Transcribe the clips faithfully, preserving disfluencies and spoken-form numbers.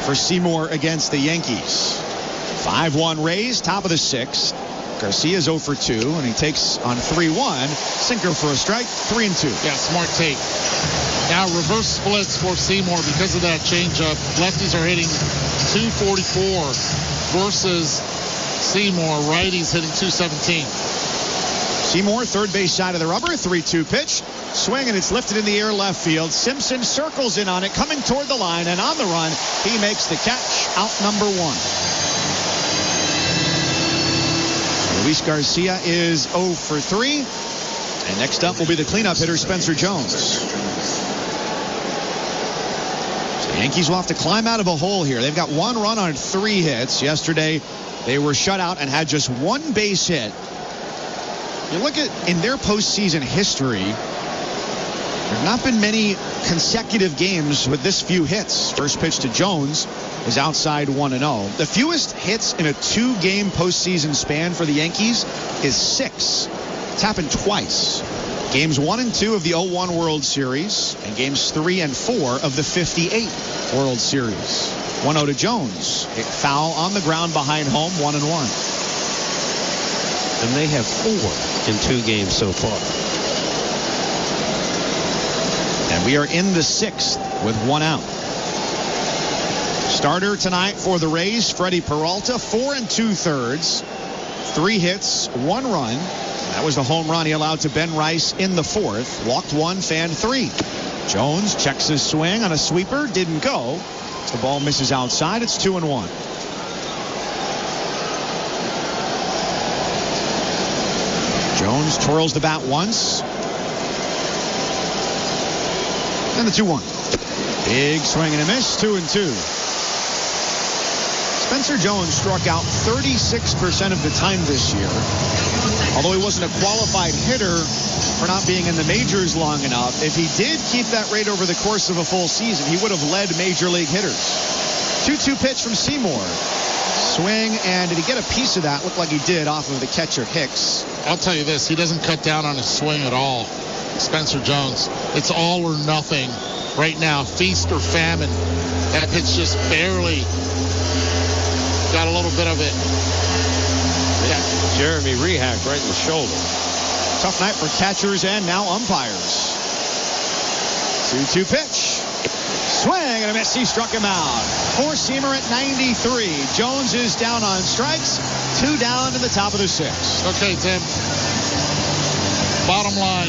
for Seymour against the Yankees. five one Rays, top of the sixth. Garcia's oh for two, and he takes on three one. Sinker for a strike, three and two. Yeah, smart take. Now reverse splits for Seymour because of that changeup. Lefties are hitting two forty-four versus Seymour. Righties hitting two seventeen. Seymour, third base side of the rubber, three two pitch. Swing, and it's lifted in the air left field. Simpson circles in on it, coming toward the line, and on the run, he makes the catch. Out number one. Luis Garcia is oh for three. And next up will be the cleanup hitter, Spencer Jones. So the Yankees will have to climb out of a hole here. They've got one run on three hits. Yesterday, they were shut out and had just one base hit. You look at in their postseason history, there have not been many consecutive games with this few hits. First pitch to Jones is outside one and oh. The fewest hits in a two-game postseason span for the Yankees is six. It's happened twice. Games one and two of the oh one World Series and games three and four of the fifty-eight World Series. one oh to Jones. Hit foul on the ground behind home, one and one. And they have four in two games so far. And we are in the sixth with one out. Starter tonight for the Rays, Freddie Peralta, four and two-thirds, three hits, one run. That was the home run he allowed to Ben Rice in the fourth. Walked one, fanned three. Jones checks his swing on a sweeper, didn't go. The ball misses outside. It's two and one. Jones twirls the bat once. And the two one. Big swing and a miss, two and two. Spencer Jones struck out thirty-six percent of the time this year. Although he wasn't a qualified hitter for not being in the majors long enough, if he did keep that rate over the course of a full season, he would have led major league hitters. two two pitch from Seymour. Swing, and did he get a piece of that? Looked like he did off of the catcher Hicks. I'll tell you this, he doesn't cut down on his swing at all. Spencer Jones. It's all or nothing right now. Feast or famine. That pitch just barely got a little bit of it. Yeah, Jeremy Rehak right in the shoulder. Tough night for catchers and now umpires. two two pitch. Swing and a miss. He struck him out. Four-seamer at ninety-three. Jones is down on strikes. Two down to the top of the sixth. Okay, Tim. Bottom line.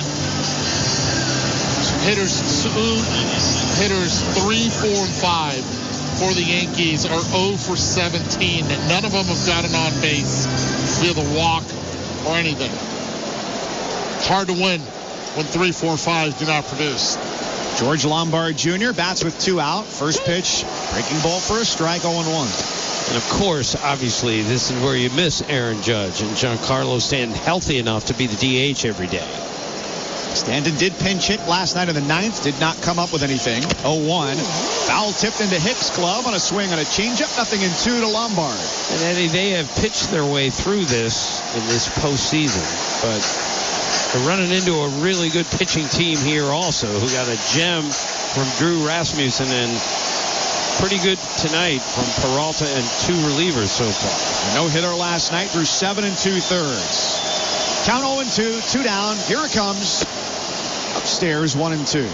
Hitters two, hitters three, four, and five for the Yankees are oh for seventeen. And none of them have gotten on base via the walk or anything. It's hard to win when three, four, five do not produce. George Lombard Junior bats with two out. First pitch, breaking ball for a strike, oh and one. And of course, obviously, this is where you miss Aaron Judge and Giancarlo Stanton healthy enough to be the D H every day. Stanton did pinch hit last night in the ninth, did not come up with anything. oh one. Foul tipped into Hicks' glove on a swing on a changeup. Nothing in two to Lombard. And Eddie, they have pitched their way through this in this postseason, but they're running into a really good pitching team here also, who got a gem from Drew Rasmussen and pretty good tonight from Peralta and two relievers so far. A no-hitter last night through seven and two-thirds. Count oh and two, two down. Here it comes. Upstairs, one and two.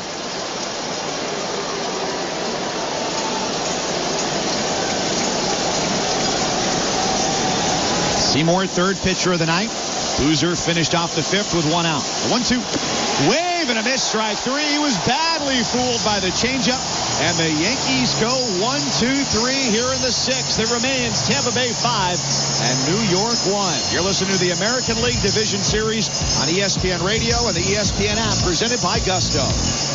Seymour, third pitcher of the night. Boozer finished off the fifth with one out. one two. Wave and a miss, strike three. He was badly fooled by the changeup. And the Yankees go one two three here in the sixth. It remains Tampa Bay five and New York one. You're listening to the American League Division Series on E S P N Radio and the E S P N app, presented by Gusto.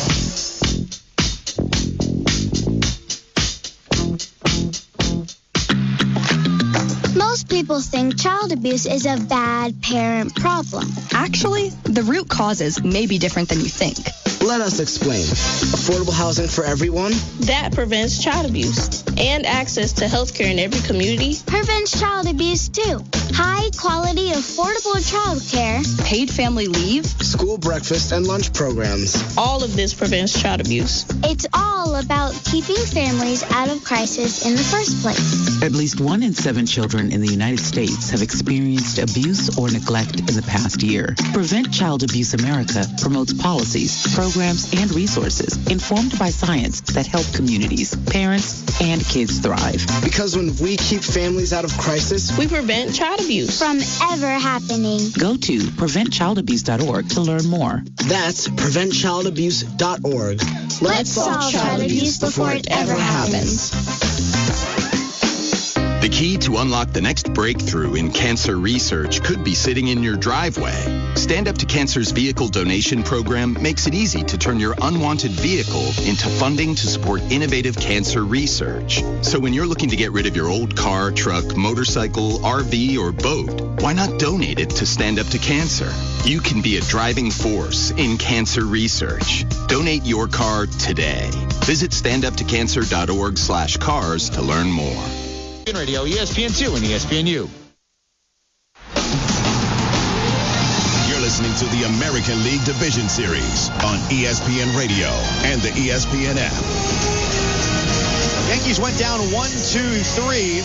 Most people think child abuse is a bad parent problem. Actually, the root causes may be different than you think. Let us explain. Affordable housing for everyone? That prevents child abuse. And access to health care in every community. Prevents child abuse, too. High quality, affordable child care. Paid family leave. School breakfast and lunch programs. All of this prevents child abuse. It's all all about keeping families out of crisis in the first place. At least one in seven children in the United States have experienced abuse or neglect in the past year. Prevent Child Abuse America promotes policies, programs, and resources informed by science that help communities, parents, and kids thrive. Because when we keep families out of crisis, we prevent child abuse from ever happening. Go to prevent child abuse dot org to learn more. That's prevent child abuse dot org. Let's, Let's solve child abuse before it ever happens. The key to unlock the next breakthrough in cancer research could be sitting in your driveway. Stand Up to Cancer's vehicle donation program makes it easy to turn your unwanted vehicle into funding to support innovative cancer research. So when you're looking to get rid of your old car, truck, motorcycle, R V, or boat, why not donate it to Stand Up to Cancer? You can be a driving force in cancer research. Donate your car today. Visit stand up to cancer dot org slash cars to learn more. Radio, E S P N two and E S P N U. You're listening to the American League Division Series on E S P N Radio and the E S P N app. Yankees went down one, two, three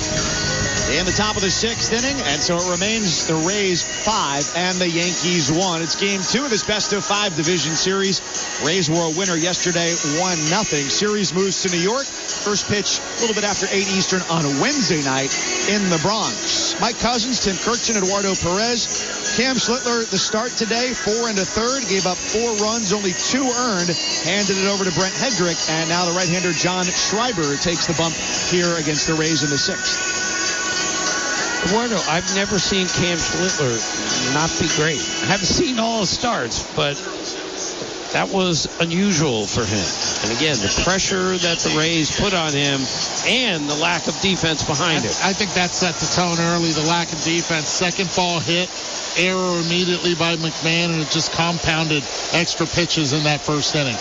in the top of the sixth inning, and so it remains the Rays five and the Yankees one. It's game two of this best of five division series. Rays were a winner yesterday, one nothing. Series moves to New York. First pitch a little bit after eight Eastern on a Wednesday night in the Bronx. Mike Cousins, Tim Kirkchin, Eduardo Perez. Cam Schlittler, the start today, four and a third, gave up four runs, only two earned, handed it over to Brent Hedrick, and now the right-hander John Schreiber takes the bump here against the Rays in the sixth. Eduardo, I've never seen Cam Schlittler not be great. I haven't seen all his starts, but that was unusual for him. And again, the pressure that the Rays put on him and the lack of defense behind it. I think that set the tone early, the lack of defense. Second ball hit, error immediately by McMahon, and it just compounded extra pitches in that first inning.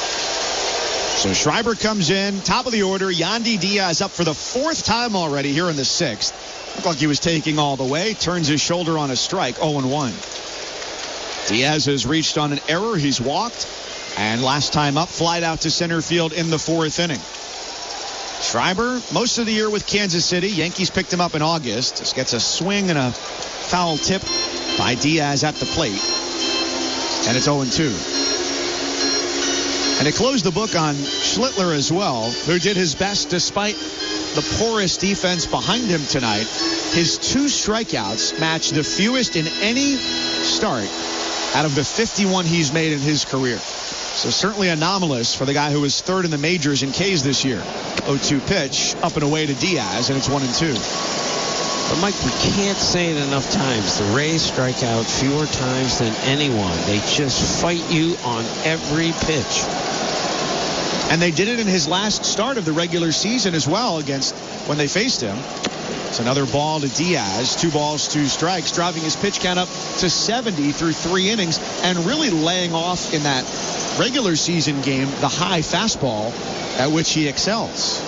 So Schreiber comes in, top of the order. Yandy Diaz up for the fourth time already here in the sixth. Looked like he was taking all the way. Turns his shoulder on a strike, oh and one. Diaz has reached on an error. He's walked. And last time up, flied out to center field in the fourth inning. Schreiber, most of the year with Kansas City. Yankees picked him up in August. Just gets a swing and a foul tip by Diaz at the plate. And it's oh and two. And it closed the book on Schlittler as well, who did his best despite the porous defense behind him tonight. His two strikeouts match the fewest in any start out of the fifty-one he's made in his career. So certainly anomalous for the guy who was third in the majors in Ks this year. oh two pitch, up and away to Diaz, and it's one and two. But Mike, we can't say it enough times. The Rays strike out fewer times than anyone. They just fight you on every pitch. And they did it in his last start of the regular season as well against when they faced him. It's another ball to Diaz. Two balls, two strikes, driving his pitch count up to seventy through three innings and really laying off in that regular season game the high fastball at which he excels.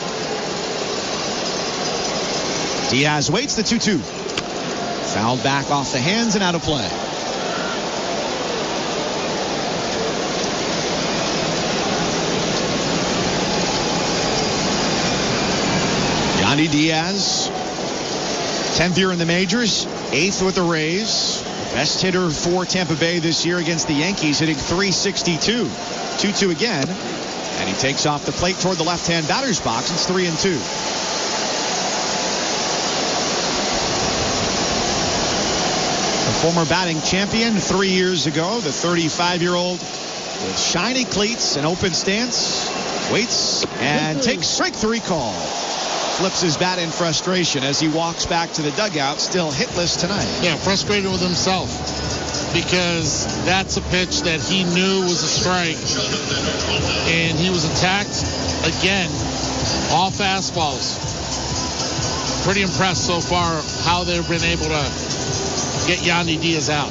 Diaz waits the two two. Fouled back off the hands and out of play. Yandy Diaz, tenth year in the majors, eighth with the Rays. Best hitter for Tampa Bay this year against the Yankees, hitting three sixty-two. two two again. And he takes off the plate toward the left-hand batter's box. It's three and two. The former batting champion three years ago, the thirty-five-year-old with shiny cleats and open stance, waits and takes strike three call. Flips his bat in frustration as he walks back to the dugout, still hitless tonight. Yeah, frustrated with himself because that's a pitch that he knew was a strike, and he was attacked again, all fastballs. Pretty impressed so far how they've been able to get Yandy Diaz out.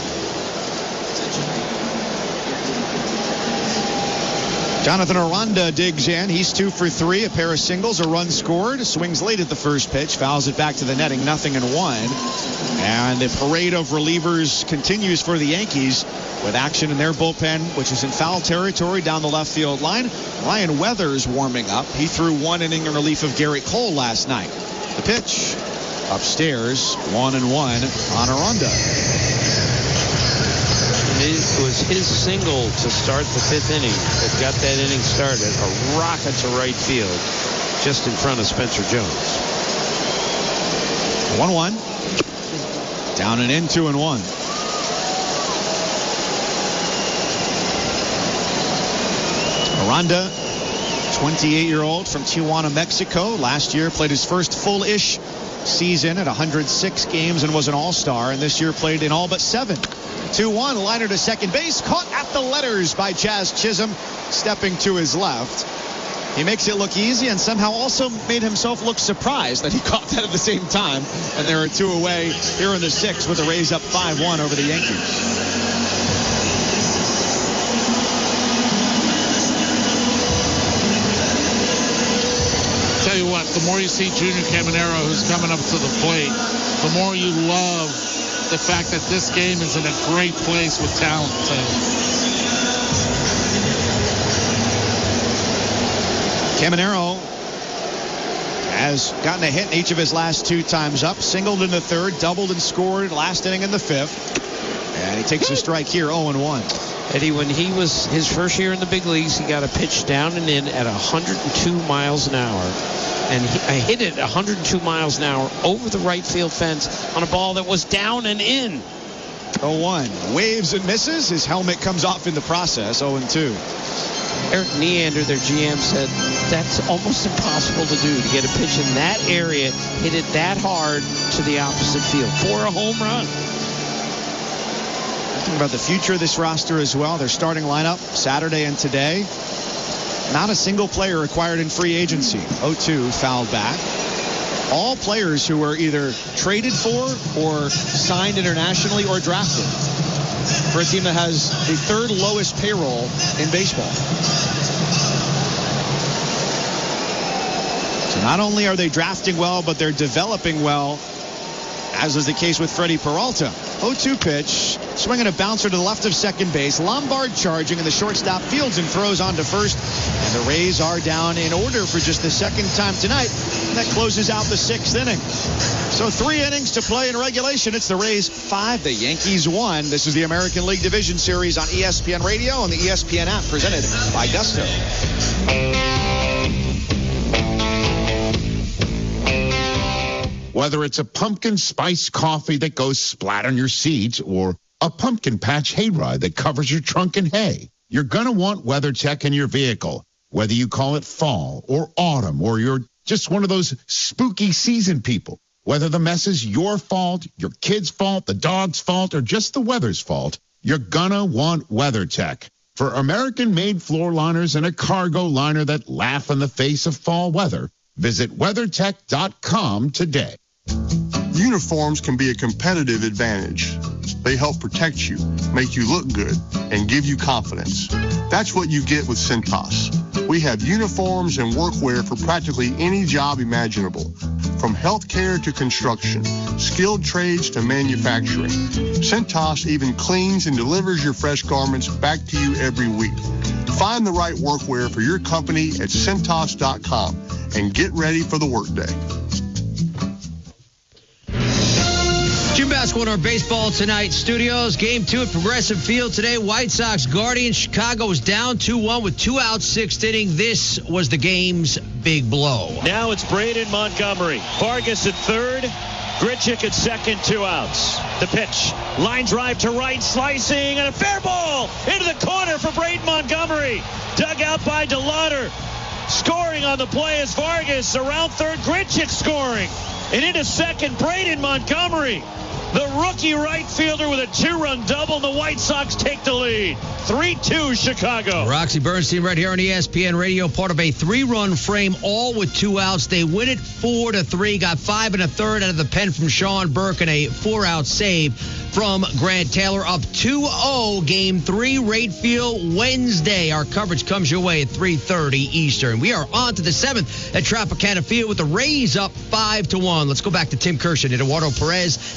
Jonathan Aranda digs in. He's two for three. A pair of singles, a run scored. Swings late at the first pitch. Fouls it back to the netting. Nothing and one. And the parade of relievers continues for the Yankees. with action in their bullpen, which is in foul territory down the left field line. Ryan Weathers warming up. He threw one inning in relief of Garrett Cole last night. The pitch upstairs, one and one on Aranda. It was his single to start the fifth inning that got that inning started. A rocket to right field just in front of Spencer Jones. one one. Down and in, two and one. Aranda, twenty-eight-year-old from Tijuana, Mexico. Last year played his first full-ish season at one hundred six games and was an all-star. And this year played in all but seven. two one, liner to second base. Caught at the letters by Jazz Chisholm, stepping to his left. He makes it look easy and somehow also made himself look surprised that he caught that at the same time. And there are two away here in the sixth with the Rays up five one over the Yankees. Tell you what, the more you see Junior Caminero, who's coming up to the plate, the more you love the fact that this game is in a great place with talent. Caminero has gotten a hit in each of his last two times up. Singled in the third, doubled and scored last inning in the fifth. And he takes a strike here, oh and one. Eddie, when he was his first year in the big leagues, he got a pitch down and in at one hundred two miles an hour. And he, I hit it one hundred two miles an hour over the right field fence on a ball that was down and in. oh one. Waves and misses. His helmet comes off in the process, oh and two. Eric Neander, their G M, said that's almost impossible to do, to get a pitch in that area, hit it that hard to the opposite field for a home run. Thinking about the future of this roster as well. Their starting lineup Saturday and today. Not a single player acquired in free agency. oh two fouled back. All players who were either traded for or signed internationally or drafted, for a team that has the third lowest payroll in baseball. So not only are they drafting well, but they're developing well, as was the case with Freddie Peralta. oh two pitch, swinging a bouncer to the left of second base. Lombard charging, and the shortstop fields and throws on to first. And the Rays are down in order for just the second time tonight. And that closes out the sixth inning. So three innings to play in regulation. It's the Rays five, the Yankees one. This is the American League Division Series on E S P N Radio and the E S P N app, presented by Gusto. Whether it's a pumpkin spice coffee that goes splat on your seats or a pumpkin patch hayride that covers your trunk in hay, you're going to want WeatherTech in your vehicle. Whether you call it fall or autumn, or you're just one of those spooky season people, whether the mess is your fault, your kid's fault, the dog's fault, or just the weather's fault, you're going to want WeatherTech. For American-made floor liners and a cargo liner that laugh in the face of fall weather, visit WeatherTech dot com today. Uniforms can be a competitive advantage. They help protect you, make you look good, and give you confidence. That's what you get with Cintas. We have uniforms and workwear for practically any job imaginable, from healthcare to construction, skilled trades to manufacturing. Cintas even cleans and delivers your fresh garments back to you every week. Find the right workwear for your company at Cintas dot com and get ready for the workday. Jim Basketball in our baseball tonight studios. Game two at Progressive Field today. White Sox Guardians. Chicago was down two one with two outs, sixth inning. This was the game's big blow. Now it's Braden Montgomery. Vargas at third. Grichuk at second, two outs. The pitch. Line drive to right, slicing, and a fair ball into the corner for Braden Montgomery. Dug out by DeLauder. Scoring on the play is Vargas. Around third, Grichuk scoring. And into second, Braden Montgomery. The rookie right fielder with a two-run double, and the White Sox take the lead. three two Chicago. Roxy Bernstein right here on E S P N Radio, part of a three-run frame, all with two outs. They win it four to three, got five and a third out of the pen from Sean Burke, and a four-out save from Grant Taylor. Up two oh, game three, Rate Field Wednesday. Our coverage comes your way at three thirty Eastern. We are on to the seventh at Tropicana Field with the Rays up five to one. Let's go back to Tim Kirshen, Eduardo Perez, and Mike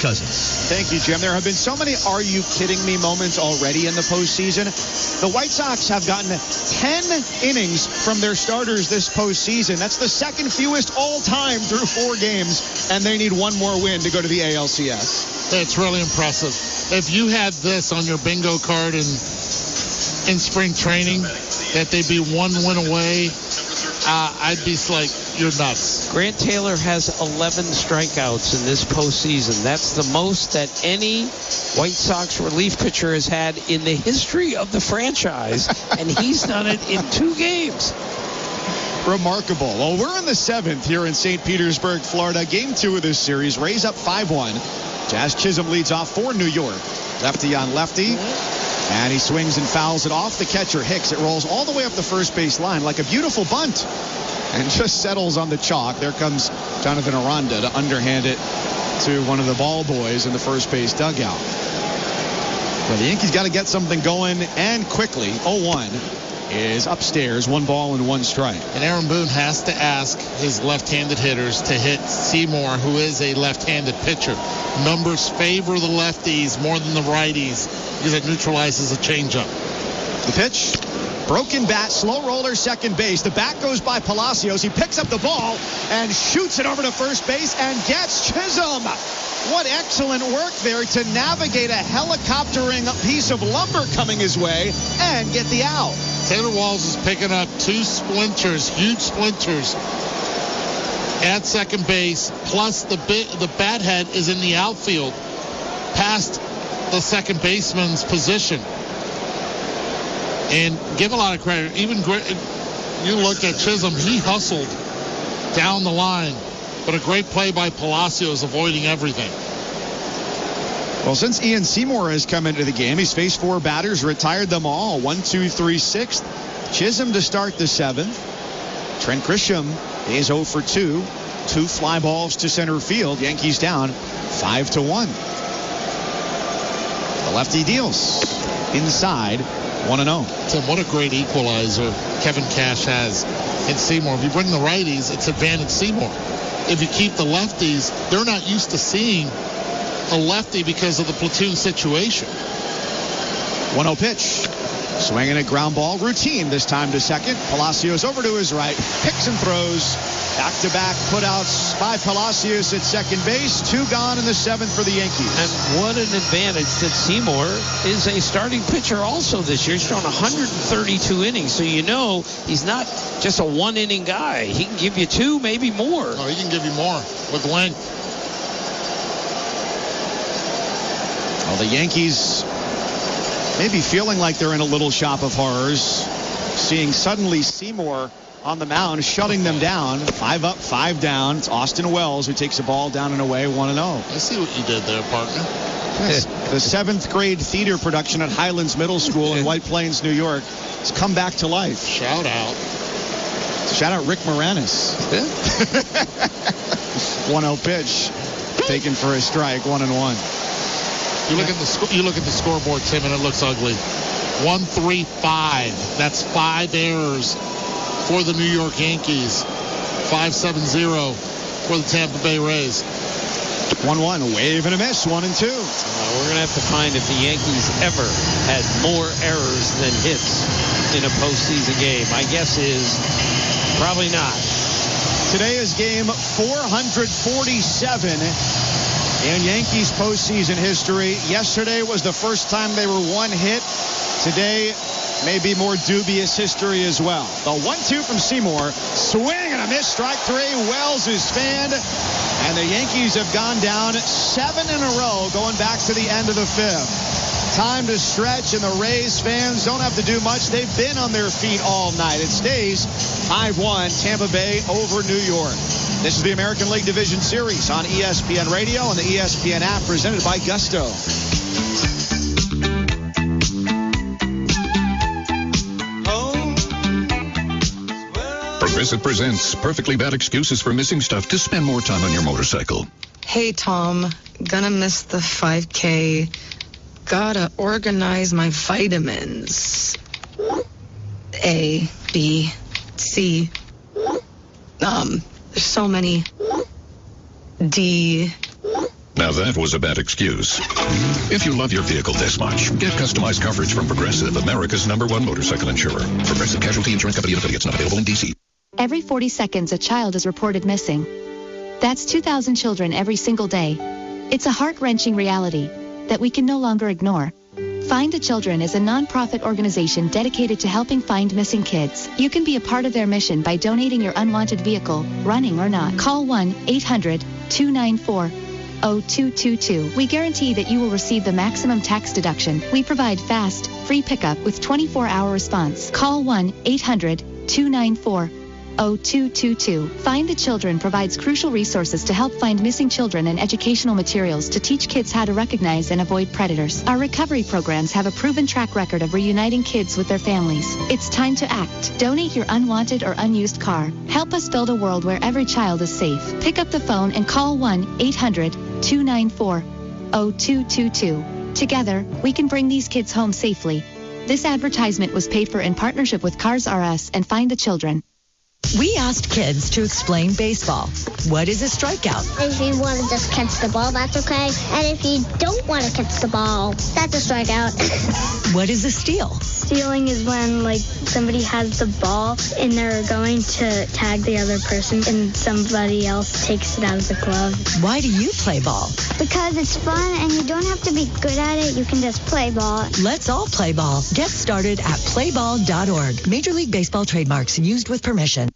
Cousins. Thank you, Jim. There have been so many are you kidding me moments already in the postseason. The White Sox have gotten ten innings from their starters this postseason. That's the second fewest all time through four games, and they need one more win to go to the A L C S. It's really impressive. If you had this on your bingo card in in spring training, that they'd be one win away, uh, I'd be like, you're nuts. Grant Taylor has eleven strikeouts in this postseason. That's the most that any White Sox relief pitcher has had in the history of the franchise, and he's done it in two games. Remarkable. Well, we're in the seventh here in Saint Petersburg, Florida. Game two of this series. Rays up five one. Jazz Chisholm leads off for New York. Lefty on lefty. And he swings and fouls it off the catcher, Hicks. It rolls all the way up the first base line like a beautiful bunt and just settles on the chalk. There comes Jonathan Aranda to underhand it to one of the ball boys in the first base dugout. Well, the Yankees got to get something going, and quickly. oh one is upstairs, one ball and one strike. And Aaron Boone has to ask his left-handed hitters to hit Seymour, who is a left-handed pitcher. Numbers favor the lefties more than the righties because it neutralizes a changeup. The pitch, broken bat, slow roller, second base. The bat goes by Palacios. He picks up the ball and shoots it over to first base and gets Chisholm. What excellent work there to navigate a helicoptering piece of lumber coming his way and get the out. Taylor Walls is picking up two splinters, huge splinters at second base, plus the bit, the bat head is in the outfield past the second baseman's position. And give a lot of credit. Even you look at Chisholm, he hustled down the line, but a great play by Palacios avoiding everything. Well, since Ian Seymour has come into the game, he's faced four batters, retired them all. One, two, three, sixth. Chisholm to start the seventh. Trent Grisham is oh for two. Two fly balls to center field. Yankees down five to one. The lefty deals inside one and oh. Tim, what a great equalizer Kevin Cash has in Seymour. If you bring the righties, it's advantage Seymour. If you keep the lefties, they're not used to seeing a lefty because of the platoon situation. one oh pitch. Swinging a ground ball. Routine this time to second. Palacios over to his right. Picks and throws. Back-to-back putouts by Palacios at second base. Two gone in the seventh for the Yankees. And what an advantage that Seymour is a starting pitcher also this year. He's thrown one hundred thirty-two innings. So you know he's not just a one-inning guy. He can give you two, maybe more. Oh, he can give you more with length. Well, the Yankees may be feeling like they're in a little shop of horrors, seeing suddenly Seymour on the mound, shutting them down. Five up, five down. It's Austin Wells who takes the ball down and away, one and oh. I see what you did there, partner. The seventh grade theater production at Highlands Middle School in White Plains, New York, has come back to life. Shout out. Shout out Rick Moranis. one oh pitch. Taken for a strike, one and one. You look at the sc- you look at the scoreboard, Tim, and it looks ugly. one three five. That's five errors for the New York Yankees. five seven zero for the Tampa Bay Rays. one one, a wave and a miss, one and two. Uh, we're going to have to find if the Yankees ever had more errors than hits in a postseason game. My guess is probably not. Today is game four hundred forty-seven in Yankees postseason history. Yesterday was the first time they were one hit. Today may be more dubious history as well. The one two from Seymour. Swing and a miss. Strike three. Wells is fanned. And the Yankees have gone down seven in a row going back to the end of the fifth. Time to stretch, and the Rays fans don't have to do much. They've been on their feet all night. It stays five one, Tampa Bay over New York. This is the American League Division Series on E S P N Radio and the E S P N app, presented by Gusto. Progressive presents Perfectly Bad Excuses for Missing Stuff to spend more time on your motorcycle. Hey, Tom. Gonna miss the five K. Gotta organize my vitamins. A, B, C. Um, there's so many. D. Now that was a bad excuse. If you love your vehicle this much, get customized coverage from Progressive, America's number one motorcycle insurer. Progressive Casualty Insurance Company and affiliates, not available in D C. Every forty seconds, a child is reported missing. That's two thousand children every single day. It's a heart-wrenching reality that we can no longer ignore. Find the Children is a non-profit organization dedicated to helping find missing kids. You can be a part of their mission by donating your unwanted vehicle, running or not. Call one eight hundred two nine four oh two two two. We guarantee that you will receive the maximum tax deduction. We provide fast, free pickup with twenty-four hour response. Call one eight hundred two nine four oh two two two. Find the Children provides crucial resources to help find missing children and educational materials to teach kids how to recognize and avoid predators. Our recovery programs have a proven track record of reuniting kids with their families. It's time to act. Donate your unwanted or unused car. Help us build a world where every child is safe. Pick up the phone and call one eight hundred two nine four oh two two two. Together, we can bring these kids home safely. This advertisement was paid for in partnership with Cars R Us and Find the Children. We asked kids to explain baseball. What is a strikeout? If you want to just catch the ball, that's okay. And if you don't want to catch the ball, that's a strikeout. What is a steal? Stealing is when, like, somebody has the ball and they're going to tag the other person and somebody else takes it out of the glove. Why do you play ball? Because it's fun and you don't have to be good at it. You can just play ball. Let's all play ball. Get started at play ball dot org. Major League Baseball trademarks used with permission.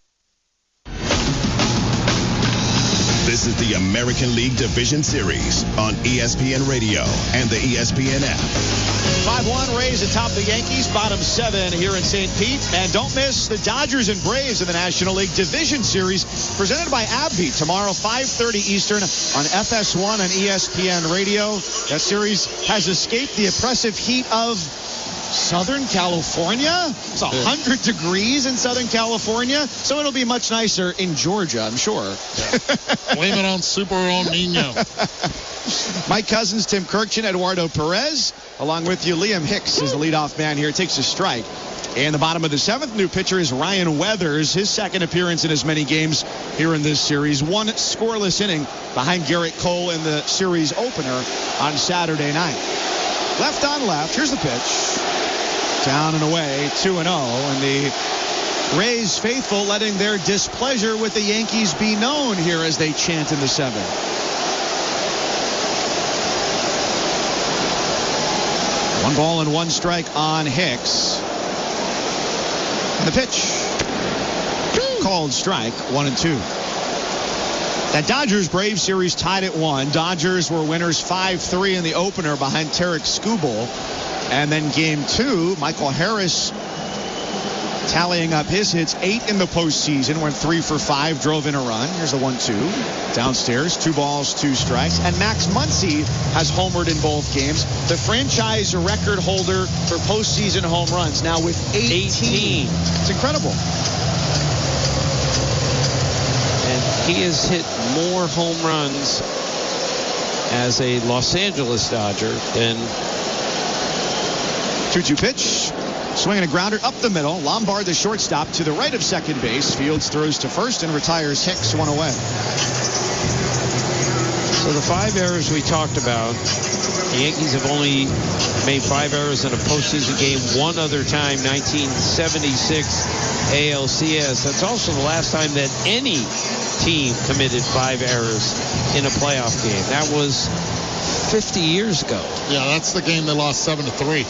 This is the American League Division Series on E S P N Radio and the E S P N app. five one Rays atop the Yankees, bottom seven here in Saint Pete. And don't miss the Dodgers and Braves in the National League Division Series presented by AbbVie tomorrow, five thirty Eastern on F S one and E S P N Radio. That series has escaped the oppressive heat of Southern California. It's one hundred degrees in Southern California, so it'll be much nicer in Georgia, I'm sure. Yeah. Blame it on Super El Nino. Mike Cousins, Tim Kirkchin, Eduardo Perez, along with you. Liam Hicks is the leadoff man here. Takes a strike. And the bottom of the seventh, new pitcher is Ryan Weathers. His second appearance in as many games here in this series. One scoreless inning behind Garrett Cole in the series opener on Saturday night. Left on left. Here's the pitch. Down and away, two and oh. And the Rays faithful letting their displeasure with the Yankees be known here as they chant in the seventh. One ball and one strike on Hicks. And the pitch. Called strike, one and two. That Dodgers-Braves series tied at one. Dodgers were winners five three in the opener behind Tarek Skubal. And then game two, Michael Harris tallying up his hits, eight in the postseason, went three for five, drove in a run. Here's the one two downstairs, two balls, two strikes. And Max Muncy has homered in both games. The franchise record holder for postseason home runs, now with eighteen. eighteen. It's incredible. And he has hit more home runs as a Los Angeles Dodger than two two pitch. Swinging a grounder up the middle. Lombard, the shortstop, to the right of second base. Fields throws to first and retires Hicks, one away. So the five errors we talked about, the Yankees have only made five errors in a postseason game one other time, nineteen seventy-six A L C S. That's also the last time that any team committed five errors in a playoff game. That was fifty years ago. Yeah, that's the game they lost seven to three.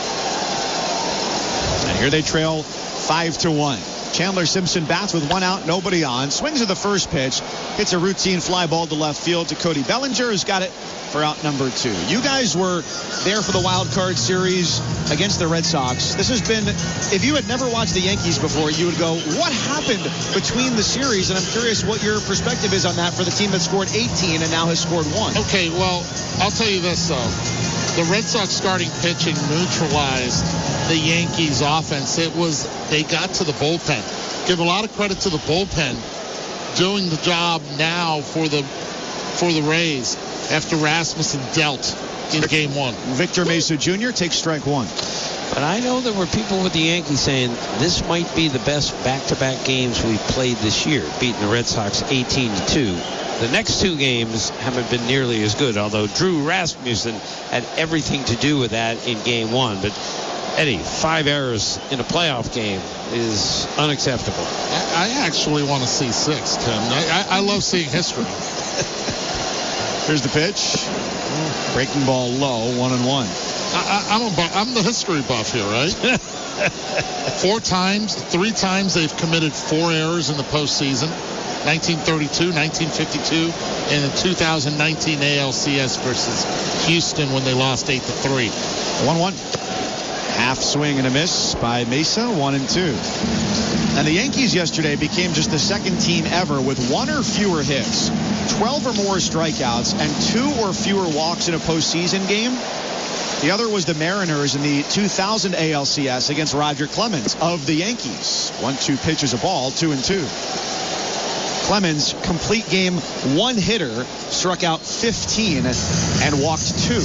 And here they trail five to one. Chandler Simpson bats with one out, nobody on. Swings at the first pitch. Hits a routine fly ball to left field to Cody Bellinger, who's got it for out number two. You guys were there for the wild card series against the Red Sox. This has been, if you had never watched the Yankees before, you would go, what happened between the series? And I'm curious what your perspective is on that for the team that scored eighteen and now has scored one. Okay, well, I'll tell you this, though. The Red Sox starting pitching neutralized the Yankees offense. It was, they got to the bullpen. Give a lot of credit to the bullpen doing the job now for the for the Rays after Rasmussen dealt in game one. Victor Mesa Junior takes strike one. But I know there were people with the Yankees saying this might be the best back-to-back games we've played this year, beating the Red Sox eighteen to two. The next two games haven't been nearly as good, although Drew Rasmussen had everything to do with that in game one. But, Eddie, five errors in a playoff game is unacceptable. I, I actually want to see six, Tim. I, I, I love seeing history. Here's the pitch. Breaking ball low, one and one. I, I, I'm, a, I'm the history buff here, right? Four times, three times they've committed four errors in the postseason. nineteen thirty-two, nineteen fifty-two, and in two thousand nineteen A L C S versus Houston when they lost eight to three. one one. Half swing and a miss by Mesa, one and two. And the Yankees yesterday became just the second team ever with one or fewer hits, twelve or more strikeouts, and two or fewer walks in a postseason game. The other was the Mariners in the two thousand A L C S against Roger Clemens of the Yankees. one two pitches a ball, two and two. Clemens, complete game one hitter, struck out fifteen and walked two.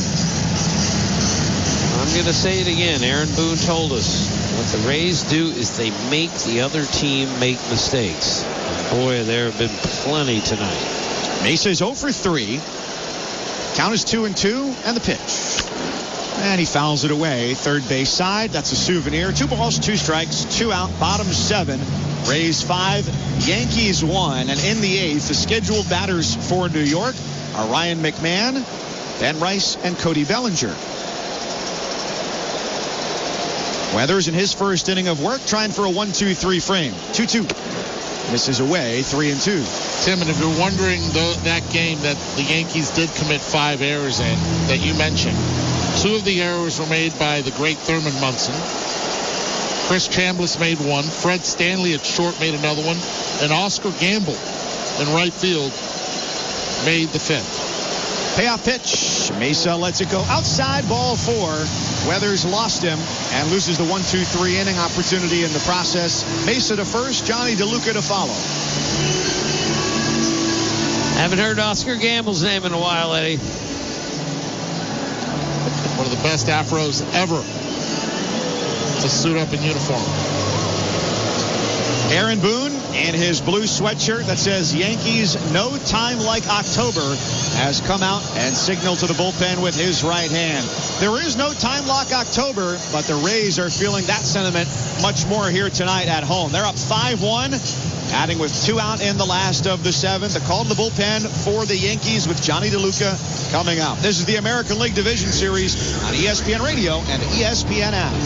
I'm going to say it again. Aaron Boone told us what the Rays do is they make the other team make mistakes. Boy, there have been plenty tonight. Mesa is oh for three. Count is two and two, and the pitch. And he fouls it away. Third base side. That's a souvenir. Two balls, two strikes, two out, bottom seven. Rays five, Yankees one. And in the eighth, the scheduled batters for New York are Ryan McMahon, Ben Rice, and Cody Bellinger. Weathers in his first inning of work trying for a one two three frame. two two. Misses away, three and two. Tim, and if you're wondering the, that game that the Yankees did commit five errors in that you mentioned, two of the errors were made by the great Thurman Munson. Chris Chambliss made one. Fred Stanley at short made another one. And Oscar Gamble in right field made the fifth. Payoff pitch. Mesa lets it go outside, ball four. Weathers lost him and loses the one two three inning opportunity in the process. Mesa to first, Johnny DeLuca to follow. Haven't heard Oscar Gamble's name in a while, Eddie. One of the best afros ever to suit up in uniform. Aaron Boone in his blue sweatshirt that says Yankees no time like October has come out and signaled to the bullpen with his right hand. There is no time like October, but the Rays are feeling that sentiment much more here tonight at home. They're up five one, adding with two out in the last of the seventh. The call to the bullpen for the Yankees with Johnny DeLuca coming up. This is the American League Division Series on E S P N Radio and E S P N app.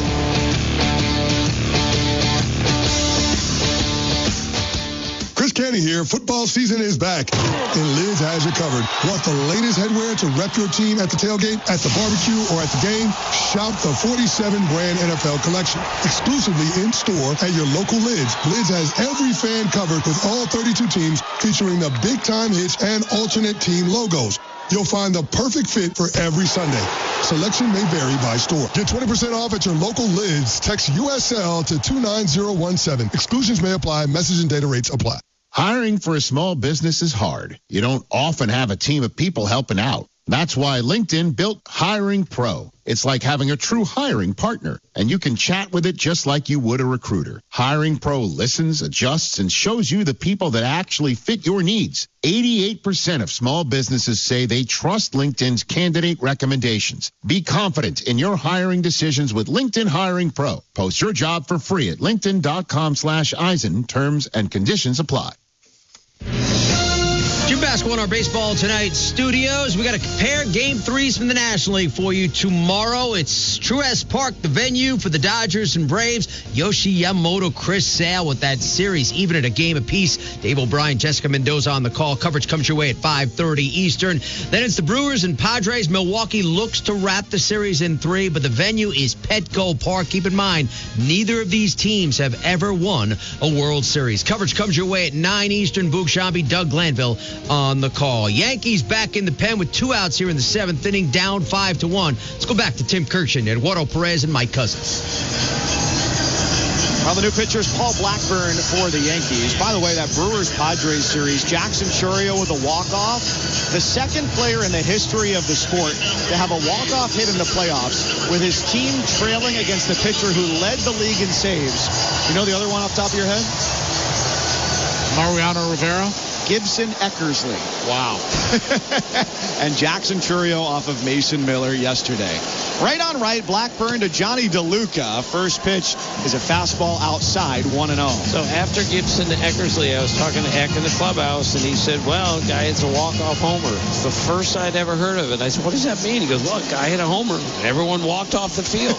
Chris Canty here. Football season is back, and Lids has you covered. Want the latest headwear to rep your team at the tailgate, at the barbecue, or at the game? Shop the forty-seven brand N F L collection. Exclusively in store at your local Lids. Lids has every fan covered with all thirty-two teams, featuring the big-time hits and alternate team logos. You'll find the perfect fit for every Sunday. Selection may vary by store. Get twenty percent off at your local Lids. Text U S L to two nine zero one seven. Exclusions may apply. Message and data rates apply. Hiring for a small business is hard. You don't often have a team of people helping out. That's why LinkedIn built Hiring Pro. It's like having a true hiring partner, and you can chat with it just like you would a recruiter. Hiring Pro listens, adjusts, and shows you the people that actually fit your needs. eighty-eight percent of small businesses say they trust LinkedIn's candidate recommendations. Be confident in your hiring decisions with LinkedIn Hiring Pro. Post your job for free at linkedin.com slash Eisen. Terms and conditions apply. Jim Basketball in our Baseball Tonight studios. We got to compare game threes from the National League for you tomorrow. It's Truist Park, the venue for the Dodgers and Braves. Yoshi Yamamoto, Chris Sale with that series even at a game apiece. Dave O'Brien, Jessica Mendoza on the call. Coverage comes your way at five thirty Eastern. Then it's the Brewers and Padres. Milwaukee looks to wrap the series in three, but the venue is Petco Park. Keep in mind, neither of these teams have ever won a World Series. Coverage comes your way at nine Eastern. Boog Shambi, Doug Glanville on the call. Yankees back in the pen with two outs here in the seventh inning, down five to one. Let's go back to Tim Kirchin, Eduardo Perez, and Mike Cousins. Well, the new pitcher is Paul Blackburn for the Yankees. By the way, that Brewers-Padres series, Jackson Chourio with a walk-off, the second player in the history of the sport to have a walk-off hit in the playoffs with his team trailing against the pitcher who led the league in saves. You know the other one off the top of your head? Mariano Rivera? Gibson Eckersley. Wow. And Jackson Chourio off of Mason Miller yesterday. Right on right, Blackburn to Johnny DeLuca. First pitch is a fastball outside, one and oh. So after Gibson to Eckersley, I was talking to Eck in the clubhouse, and he said, well, guy hits a walk-off homer. It's the first I'd ever heard of it. I said, what does that mean? He goes, well, guy hit a homer. And everyone walked off the field.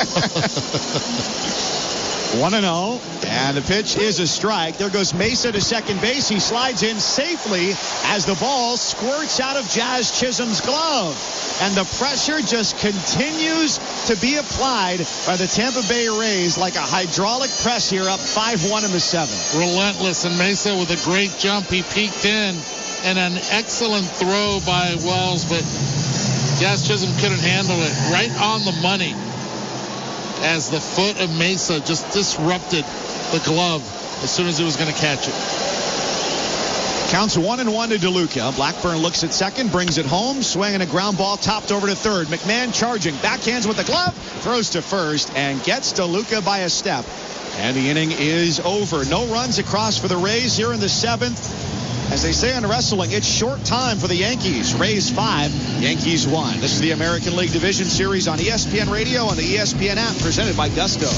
one and oh, and the pitch is a strike. There goes Mesa to second base. He slides in safely as the ball squirts out of Jazz Chisholm's glove. And the pressure just continues to be applied by the Tampa Bay Rays like a hydraulic press here, up five one in the seventh. Relentless, and Mesa with a great jump. He peeked in, and an excellent throw by Wells, but Jazz Chisholm couldn't handle it. Right on the money, as the foot of Mesa just disrupted the glove as soon as he was going to catch it. Counts one and one to DeLuca. Blackburn looks at second, brings it home, swinging a ground ball, topped over to third. McMahon charging, backhands with the glove, throws to first, and gets DeLuca by a step. And the inning is over. No runs across for the Rays here in the seventh. As they say in wrestling, it's short time for the Yankees. Rays five, Yankees one. This is the American League Division Series on E S P N Radio and the E S P N app, presented by Gusto.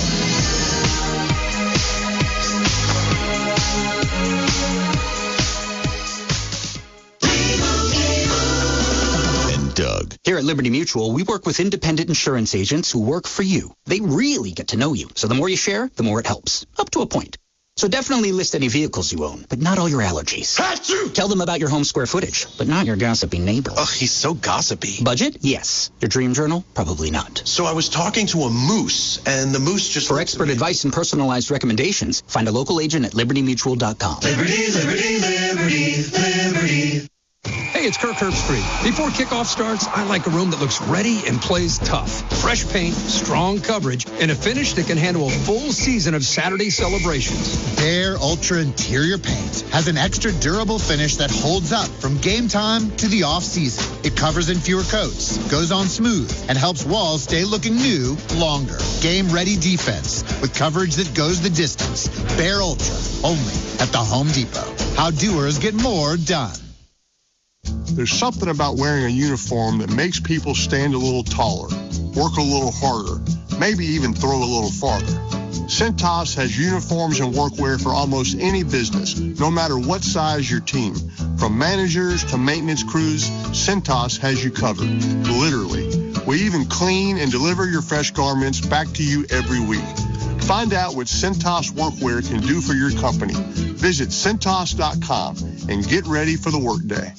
Doug. Here at Liberty Mutual, we work with independent insurance agents who work for you. They really get to know you. So the more you share, the more it helps. Up to a point. So definitely list any vehicles you own, but not all your allergies. Achoo! Tell them about your home square footage, but not your gossipy neighbor. Ugh, he's so gossipy. Budget? Yes. Your dream journal? Probably not. So I was talking to a moose, and the moose just... For expert advice and personalized recommendations, find a local agent at liberty mutual dot com. Liberty, liberty, liberty, liberty. Hey, it's Kirk Herbstreit. Before kickoff starts, I like a room that looks ready and plays tough. Fresh paint, strong coverage, and a finish that can handle a full season of Saturday celebrations. Behr Ultra Interior Paint has an extra durable finish that holds up from game time to the off-season. It covers in fewer coats, goes on smooth, and helps walls stay looking new longer. Game-ready defense with coverage that goes the distance. Behr Ultra, only at the Home Depot. How doers get more done. There's something about wearing a uniform that makes people stand a little taller, work a little harder, maybe even throw a little farther. Cintas has uniforms and workwear for almost any business, no matter what size your team. From managers to maintenance crews, Cintas has you covered, literally. We even clean and deliver your fresh garments back to you every week. Find out what Cintas workwear can do for your company. Visit Cintas dot com and get ready for the workday.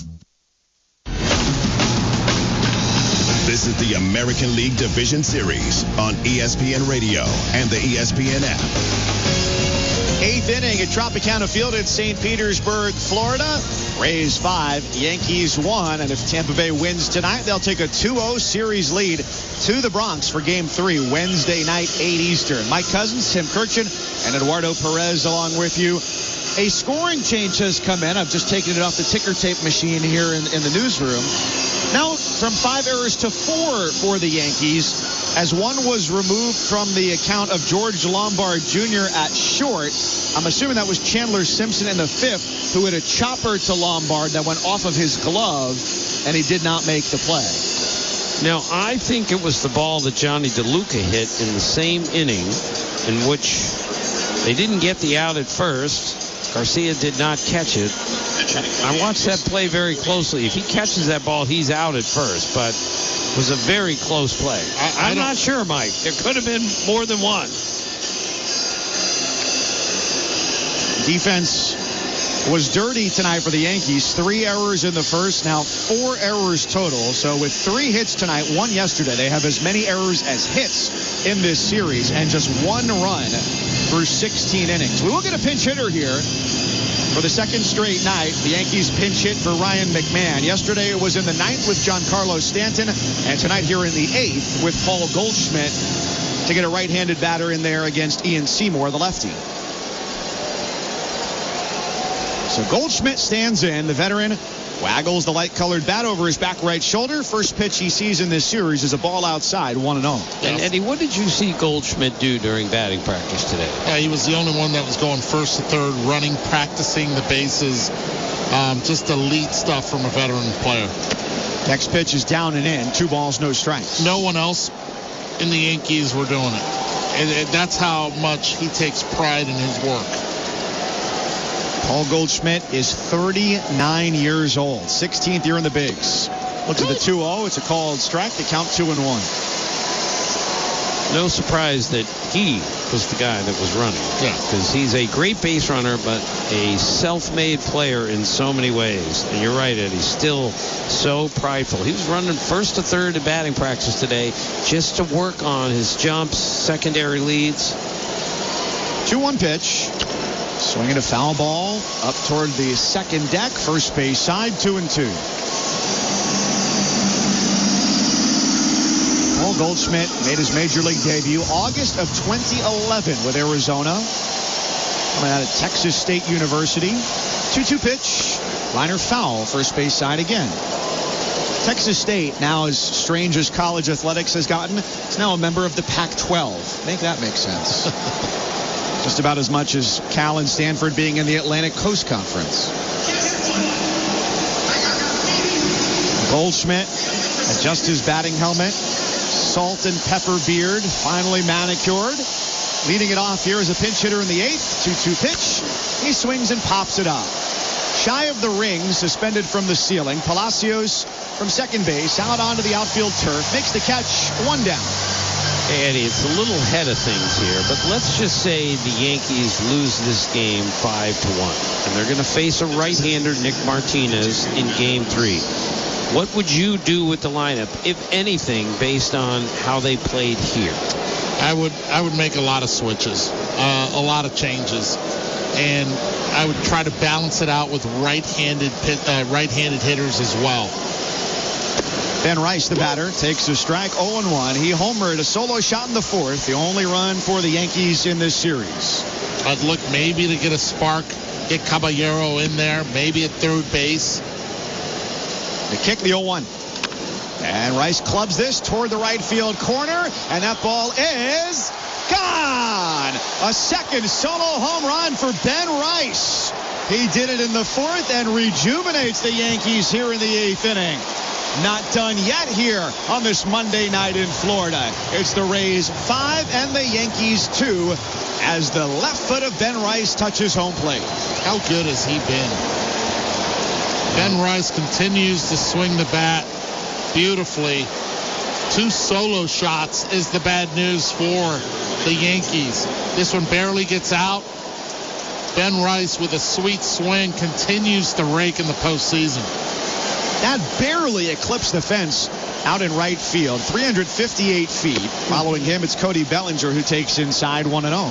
This is the American League Division Series on E S P N Radio and the E S P N app. Eighth inning at Tropicana Field in Saint Petersburg, Florida. Rays five, Yankees one. And if Tampa Bay wins tonight, they'll take a two oh series lead to the Bronx for Game three, Wednesday night, eight Eastern. Mike Cousins, Tim Kirchin, and Eduardo Perez along with you. A scoring change has come in. I've just taken it off the ticker tape machine here in, in the newsroom. Now from five errors to four for the Yankees, as one was removed from the account of George Lombard Junior at short. I'm assuming that was Chandler Simpson in the fifth, who hit a chopper to Lombard that went off of his glove, and he did not make the play. Now, I think it was the ball that Johnny DeLuca hit in the same inning in which they didn't get the out at first. Garcia did not catch it. I watched that play very closely. If he catches that ball, he's out at first, but it was a very close play. I, I'm not sure, Mike. There could have been more than one. Defense was dirty tonight for the Yankees. Three errors in the first, now four errors total. So with three hits tonight, one yesterday, they have as many errors as hits in this series and just one run through sixteen innings. We will get a pinch hitter here for the second straight night. The Yankees pinch hit for Ryan McMahon. Yesterday it was in the ninth with Giancarlo Stanton, and tonight here in the eighth with Paul Goldschmidt to get a right-handed batter in there against Ian Seymour, the lefty. So Goldschmidt stands in. The veteran waggles the light-colored bat over his back right shoulder. First pitch he sees in this series is a ball outside, one and oh. And Eddie, what did you see Goldschmidt do during batting practice today? Yeah, he was the only one that was going first to third, running, practicing the bases. Um, just elite stuff from a veteran player. Next pitch is down and in. Two balls, no strikes. No one else in the Yankees were doing it. And, and that's how much he takes pride in his work. Paul Goldschmidt is thirty-nine years old. sixteenth year in the bigs. Looks at the two oh. It's a called strike. They count two and one. No surprise that he was the guy that was running. Yeah. Because he's a great base runner, but a self-made player in so many ways. And you're right, Eddie. He's still so prideful. He was running first to third in batting practice today just to work on his jumps, secondary leads. two one pitch. Swinging a foul ball up toward the second deck. First base side, two and two. Paul Goldschmidt made his major league debut August of twenty eleven with Arizona. Coming out of Texas State University. two two pitch. Liner foul. First base side again. Texas State, now as strange as college athletics has gotten, is now a member of the Pac twelve. Make that make sense. Just about as much as Cal and Stanford being in the Atlantic Coast Conference. Goldschmidt adjusts his batting helmet. Salt and pepper beard, finally manicured. Leading it off here is a pinch hitter in the eighth. two two pitch. He swings and pops it up. Shy of the ring, suspended from the ceiling. Palacios from second base, out onto the outfield turf. Makes the catch, one down. Hey, Eddie, it's a little ahead of things here, but let's just say the Yankees lose this game five to one, and they're going to face a right-hander, Nick Martinez, in game three. What would you do with the lineup, if anything, based on how they played here? I would I would make a lot of switches, uh, a lot of changes, and I would try to balance it out with right-handed pit, uh, right-handed hitters as well. Ben Rice, the batter, takes a strike, oh and one. He homered a solo shot in the fourth, the only run for the Yankees in this series. I'd look maybe to get a spark, get Caballero in there, maybe at third base. They kick the oh one. And Rice clubs this toward the right field corner, and that ball is gone. A second solo home run for Ben Rice. He did it in the fourth and rejuvenates the Yankees here in the eighth inning. Not done yet here on this Monday night in Florida. It's the Rays five and the Yankees two as the left foot of Ben Rice touches home plate. How good has he been? Ben Rice continues to swing the bat beautifully. Two solo shots is the bad news for the Yankees. This one barely gets out. Ben Rice with a sweet swing continues to rake in the postseason. That barely eclipsed the fence out in right field, three hundred fifty-eight feet. Following him, it's Cody Bellinger who takes inside one and oh.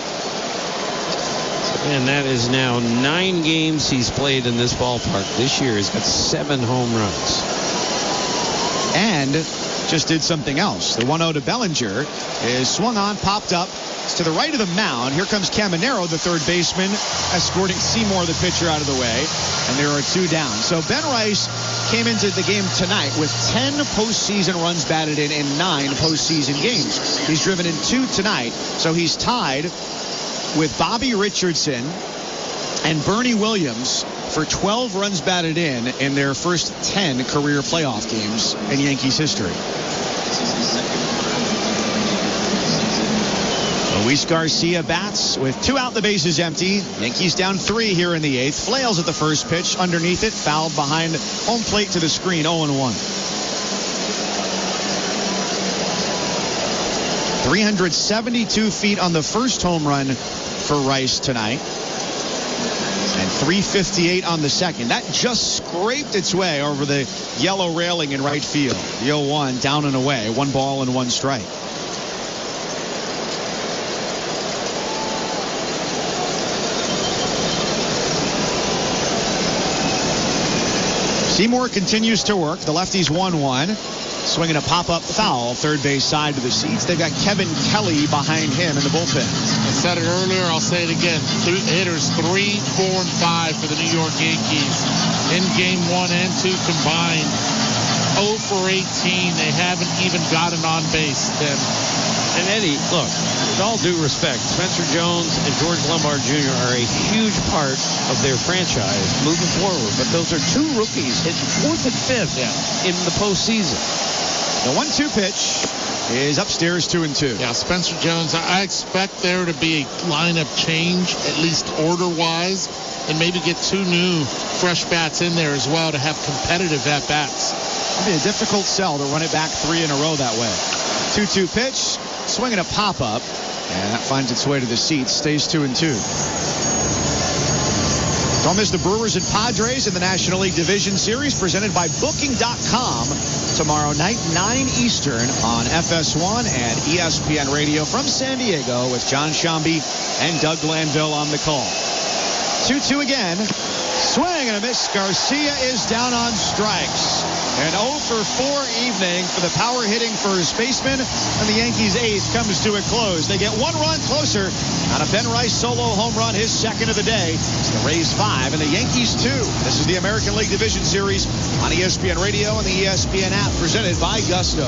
And that is now nine games he's played in this ballpark. This year he's got seven home runs. And just did something else. The one oh to Bellinger is swung on, popped up. It's to the right of the mound. Here comes Caminero, the third baseman, escorting Seymour, the pitcher, out of the way. And there are two down. So Ben Rice came into the game tonight with ten postseason runs batted in in nine postseason games. He's driven in two tonight. So he's tied with Bobby Richardson and Bernie Williams for twelve runs batted in in their first ten career playoff games in Yankees history. Luis Garcia bats with two out, the bases empty. Yankees down three here in the eighth. Flails at the first pitch. Underneath it, fouled behind home plate to the screen, oh and one. three hundred seventy-two feet on the first home run for Rice tonight. And three fifty-eight on the second. That just scraped its way over the yellow railing in right field. The oh one down and away. One ball and one strike. Seymour continues to work. The lefty's one one. swinging a pop-up foul, third base side to the seats. They've got Kevin Kelly behind him in the bullpen. I said it earlier, I'll say it again. Two hitters three, four, and five for the New York Yankees in game one and two combined. oh for eighteen. They haven't even gotten on base, Tim. And Eddie, look, with all due respect, Spencer Jones and George Lombard Junior are a huge part of their franchise moving forward. But those are two rookies hitting fourth and fifth yeah. in the postseason. The one two pitch is upstairs two and two. Yeah, Spencer Jones, I expect there to be a lineup change, at least order-wise, and maybe get two new fresh bats in there as well to have competitive at-bats. It'll be a difficult sell to run it back three in a row that way. two two pitch. Swinging a pop-up, and that finds its way to the seats. Stays two and two. Don't miss the Brewers and Padres in the National League Division Series presented by Booking dot com tomorrow night, nine Eastern on F S one and E S P N Radio from San Diego with John Shambi and Doug Glanville on the call. two two again. Swing and a miss. Garcia is down on strikes. An oh for four evening for the power hitting first baseman, and the Yankees' eighth comes to a close. They get one run closer on a Ben Rice solo home run, his second of the day. It's the Rays five and the Yankees two. This is the American League Division Series on E S P N Radio and the E S P N app, presented by Gusto.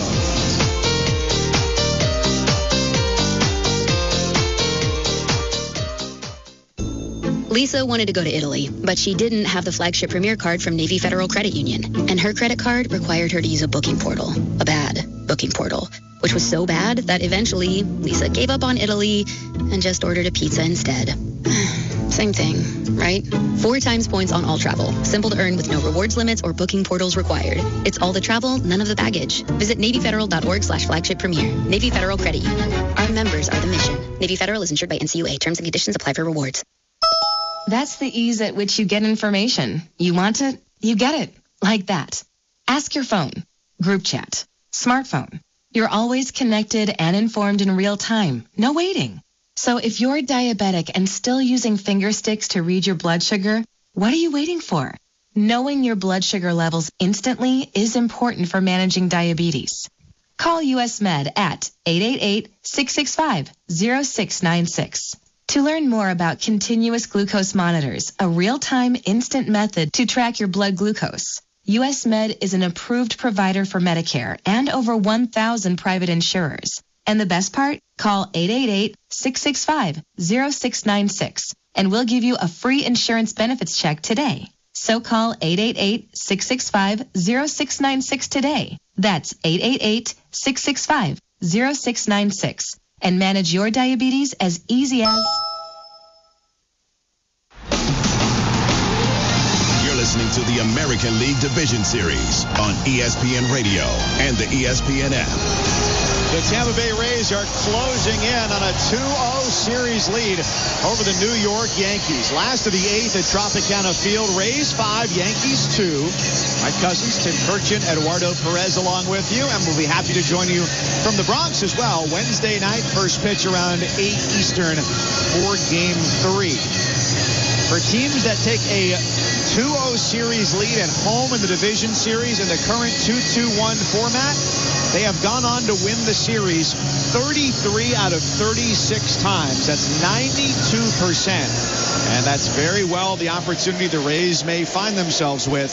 Lisa wanted to go to Italy, but she didn't have the flagship Premier card from Navy Federal Credit Union. And her credit card required her to use a booking portal, a bad booking portal, which was so bad that eventually Lisa gave up on Italy and just ordered a pizza instead. Same thing, right? Four times points on all travel. Simple to earn with no rewards limits or booking portals required. It's all the travel, none of the baggage. Visit NavyFederal.org slash flagship premier. Navy Federal Credit Union. Our members are the mission. Navy Federal is insured by N C U A. Terms and conditions apply for rewards. That's the ease at which you get information. You want it, you get it. Like that. Ask your phone. Group chat. Smartphone. You're always connected and informed in real time. No waiting. So if you're diabetic and still using finger sticks to read your blood sugar, what are you waiting for? Knowing your blood sugar levels instantly is important for managing diabetes. Call U S Med at eight eight eight, six six five, zero six nine six. To learn more about continuous glucose monitors, a real-time instant method to track your blood glucose, U S Med is an approved provider for Medicare and over one thousand private insurers. And the best part? Call eight eight eight, six six five, zero six nine six and we'll give you a free insurance benefits check today. So call eight eight eight, six six five, zero six nine six today. That's eight eight eight, six six five, zero six nine six. And manage your diabetes as easy as... You're listening to the American League Division Series on E S P N Radio and the E S P N app. The Tampa Bay Rays are closing in on a two oh series lead over the New York Yankees. Last of the eighth at Tropicana Field. Rays five, Yankees two. My cousins, Tim Kirchin, Eduardo Perez along with you, and we'll be happy to join you from the Bronx as well. Wednesday night, first pitch around eight Eastern for Game three. For teams that take a two oh series lead at home in the division series in the current two two one format, they have gone on to win the series thirty-three out of thirty-six times. That's ninety-two percent. And that's very well the opportunity the Rays may find themselves with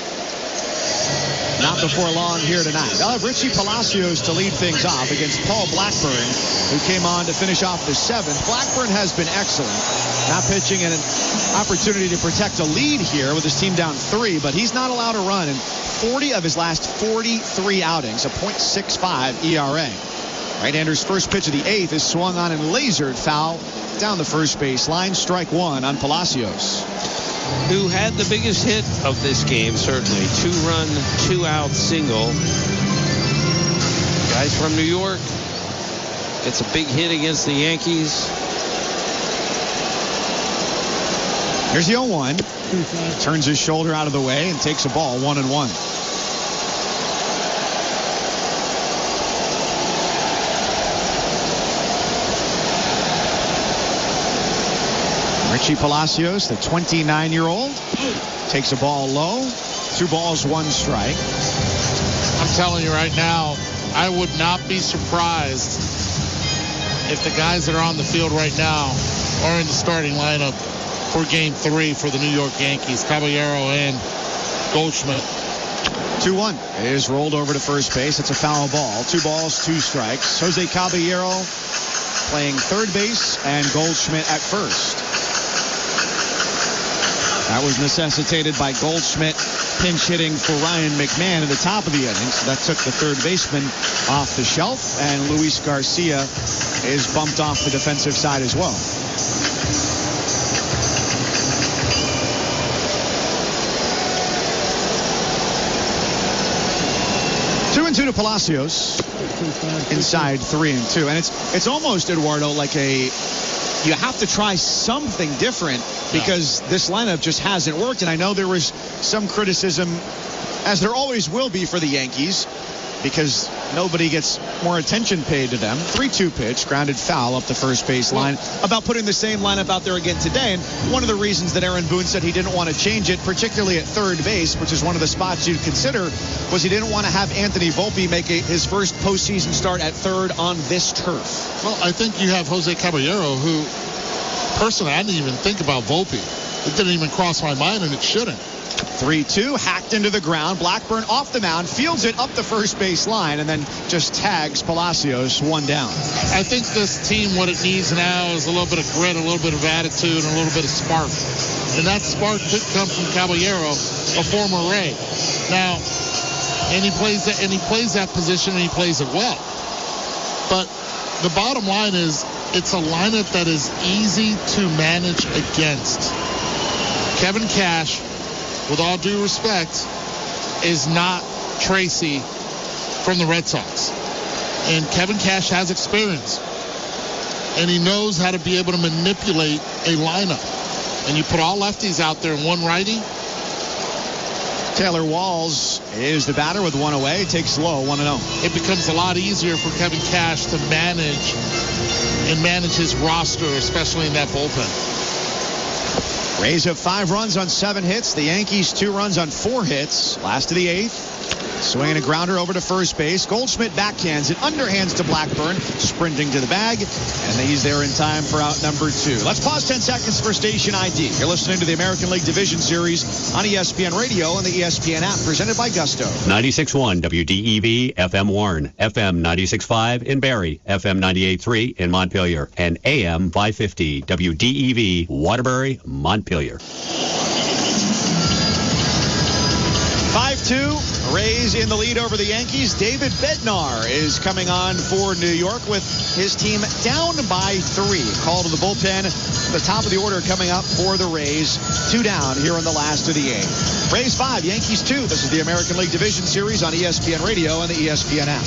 not before long here tonight. They'll have Richie Palacios to lead things off against Paul Blackburn, who came on to finish off the seventh. Blackburn has been excellent, not pitching in an opportunity to protect a lead here with his team down three, but he's not allowed to run in forty of his last forty-three outings, a point six five E R A. Right-hander's first pitch of the eighth is swung on and lasered foul down the first base line. Strike one on Palacios, who had the biggest hit of this game, certainly. Two-run, two-out single. Guys from New York gets a big hit against the Yankees. Here's the oh one. Turns his shoulder out of the way and takes a ball, one and one. Richie Palacios, the twenty-nine-year-old, takes a ball low. Two balls, one strike. I'm telling you right now, I would not be surprised if the guys that are on the field right now are in the starting lineup for game three for the New York Yankees, Caballero and Goldschmidt. two one. It is rolled over to first base. It's a foul ball. Two balls, two strikes. Jose Caballero playing third base and Goldschmidt at first. That was necessitated by Goldschmidt pinch hitting for Ryan McMahon at the top of the inning. So that took the third baseman off the shelf, and Luis Garcia is bumped off the defensive side as well. Two and two to Palacios. Inside three and two. And it's it's almost, Eduardo, like a you have to try something different because this lineup just hasn't worked. And I know there was some criticism, as there always will be for the Yankees, because nobody gets more attention paid to them. three two pitch, grounded foul up the first base line, about putting the same lineup out there again today. And one of the reasons that Aaron Boone said he didn't want to change it, particularly at third base, which is one of the spots you'd consider, was he didn't want to have Anthony Volpe make a, his first postseason start at third on this turf. Well, I think you have Jose Caballero, who, personally, I didn't even think about Volpe. It didn't even cross my mind, and it shouldn't. three two, hacked into the ground. Blackburn off the mound, fields it up the first base line, and then just tags Palacios one down. I think this team, what it needs now is a little bit of grit, a little bit of attitude, and a little bit of spark. And that spark could come from Caballero, a former Ray. Now, and he plays that, and he plays that position, and he plays it well. But the bottom line is, it's a lineup that is easy to manage against. Kevin Cash, with all due respect, is not Tracy from the Red Sox. And Kevin Cash has experience. And he knows how to be able to manipulate a lineup. And you put all lefties out there and one righty. Taylor Walls is the batter with one away. Takes low, one and oh. It becomes a lot easier for Kevin Cash to manage and manage his roster, especially in that bullpen. Rays have five runs on seven hits. The Yankees two runs on four hits. Last of the eighth. Swinging a grounder over to first base. Goldschmidt backhands it, underhands to Blackburn, sprinting to the bag, and he's there in time for out number two. Let's pause ten seconds for station I D. You're listening to the American League Division Series on E S P N Radio and the E S P N app, presented by Gusto. ninety-six point one W D E V F M Warren, F M ninety-six point five in Barrie, F M ninety-eight point three in Montpelier, and A M five fifty W D E V Waterbury, Montpelier. five two, Rays in the lead over the Yankees. David Bednar is coming on for New York with his team down by three. Call to the bullpen. The top of the order coming up for the Rays. Two down here in the last of the eighth. Rays five, Yankees two. This is the American League Division Series on E S P N Radio and the E S P N app.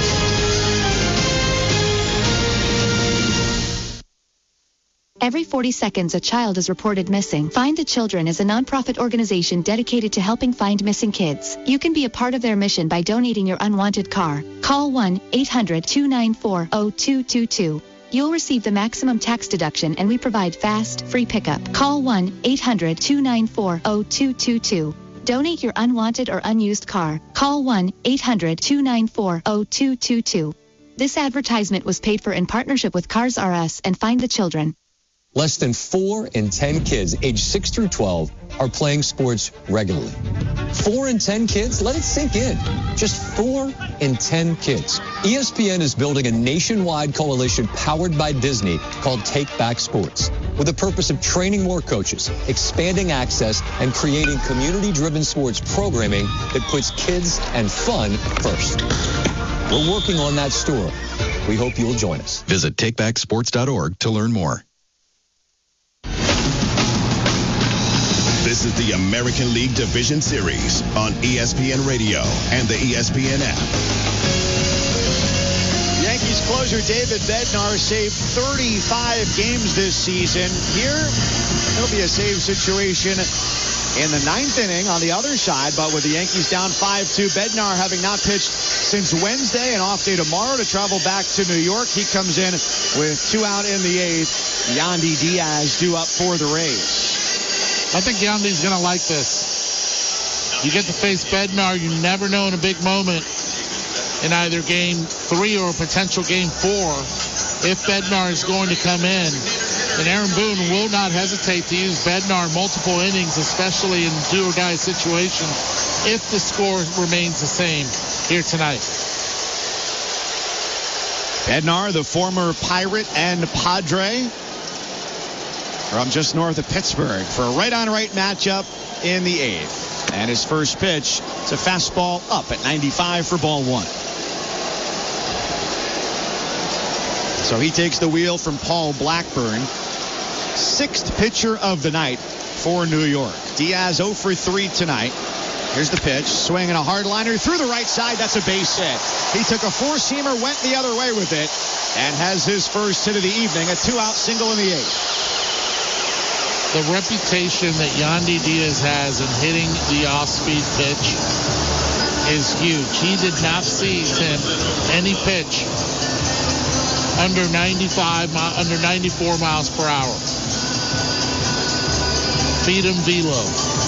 Every forty seconds, a child is reported missing. Find the Children is a nonprofit organization dedicated to helping find missing kids. You can be a part of their mission by donating your unwanted car. Call one eight hundred two nine four zero two two two. You'll receive the maximum tax deduction, and we provide fast, free pickup. Call one eight hundred two nine four zero two two two. Donate your unwanted or unused car. Call one eight hundred two nine four zero two two two. This advertisement was paid for in partnership with Cars R Us and Find the Children. Less than four in ten kids aged six through twelve are playing sports regularly. Four in ten kids? Let it sink in. Just four in ten kids. E S P N is building a nationwide coalition powered by Disney called Take Back Sports, with the purpose of training more coaches, expanding access, and creating community-driven sports programming that puts kids and fun first. We're working on that story. We hope you'll join us. Visit take back sports dot org to learn more. This is the American League Division Series on E S P N Radio and the E S P N app. Yankees closer David Bednar saved thirty-five games this season. Here, it'll be a save situation in the ninth inning on the other side, but with the Yankees down five two, Bednar having not pitched since Wednesday, an off day tomorrow to travel back to New York. He comes in with two out in the eighth. Yandy Diaz due up for the Rays. I think Yandy's going to like this. You get to face Bednar. You never know in a big moment in either game three or potential game four if Bednar is going to come in. And Aaron Boone will not hesitate to use Bednar multiple innings, especially in do-or-die situations, if the score remains the same here tonight. Bednar, the former Pirate and Padre, from just north of Pittsburgh, for a right-on-right matchup in the eighth. And his first pitch, it's a fastball up at ninety-five for ball one. So he takes the wheel from Paul Blackburn. Sixth pitcher of the night for New York. Diaz oh for three tonight. Here's the pitch. Swinging a hard liner through the right side. That's a base hit. He took a four-seamer, went the other way with it, and has his first hit of the evening. A two-out single in the eighth. The reputation that Yandy Diaz has in hitting the off-speed pitch is huge. He did not see him any pitch under ninety-five, under ninety-four miles per hour. Feed him velo.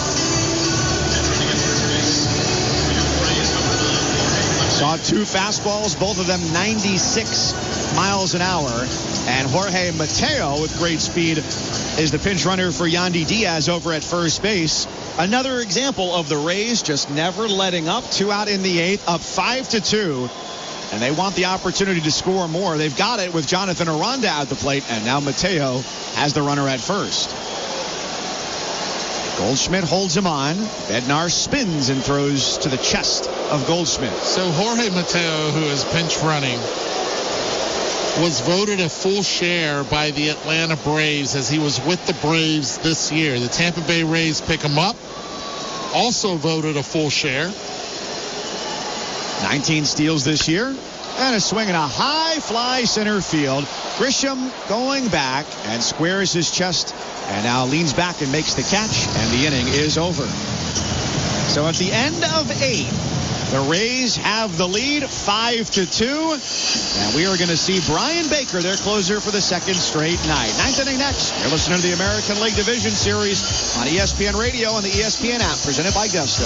Saw two fastballs, both of them ninety-six miles an hour. And Jorge Mateo, with great speed, is the pinch runner for Yandy Diaz over at first base. Another example of the Rays just never letting up. Two out in the eighth, up five to two. And they want the opportunity to score more. They've got it with Jonathan Aranda at the plate, and now Mateo has the runner at first. Goldschmidt holds him on. Bednar spins and throws to the chest of Goldschmidt. So Jorge Mateo, who is pinch running, was voted a full share by the Atlanta Braves as he was with the Braves this year. The Tampa Bay Rays pick him up. Also voted a full share. nineteen steals this year. And a swing and a high fly center field. Grisham going back and squares his chest and now leans back and makes the catch, and the inning is over. So at the end of eight, the Rays have the lead five to two, and we are going to see Brian Baker, their closer, for the second straight night. Ninth inning next. You're listening to the American League Division Series on E S P N Radio and the E S P N app, presented by Gusto.